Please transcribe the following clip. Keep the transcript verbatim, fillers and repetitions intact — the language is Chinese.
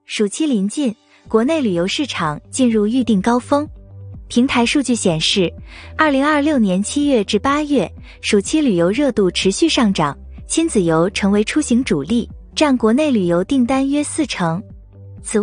暑期临近，国内旅游市场进入预订高峰。平台数据显示，二零二六年七月至八月，暑期旅游热度持续上涨，亲子游成为出行主力，占国内旅游订单约四成。